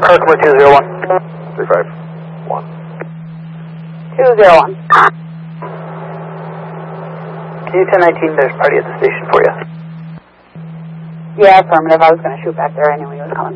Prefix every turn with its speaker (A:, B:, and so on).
A: Kirkwood 201.
B: 351.
C: 201.
A: Can you 1019, there's party at the station for you.
C: Yeah, affirmative. I was going to shoot back there anyway. He was coming.